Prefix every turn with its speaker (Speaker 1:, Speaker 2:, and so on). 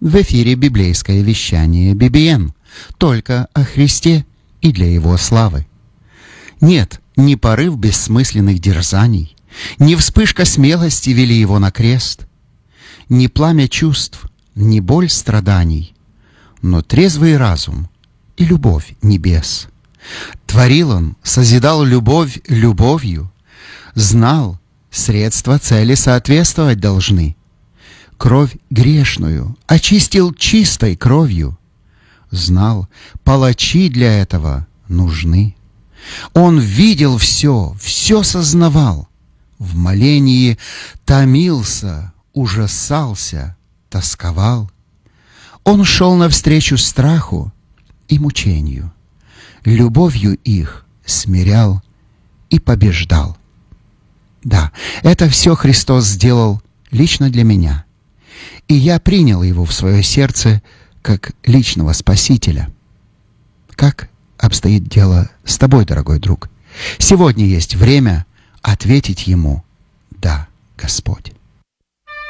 Speaker 1: В эфире библейское вещание BBN. Только о Христе и для Его славы. Нет, не порыв бессмысленных дерзаний, не вспышка смелости вели Его на крест, не пламя чувств, не боль страданий, но трезвый разум и любовь небес. Творил Он, созидал любовь любовью, знал, средства цели соответствовать должны. Кровь грешную очистил чистой кровью. Знал, палачи для этого нужны. Он видел все, все сознавал. В молении томился, ужасался, тосковал. Он шел навстречу страху и мучению. Любовью их смирял и побеждал. Да, это все Христос сделал лично для меня. И я принял Его в свое сердце как личного Спасителя. Как обстоит дело с тобой, дорогой друг? Сегодня есть время ответить Ему: «Да, Господь».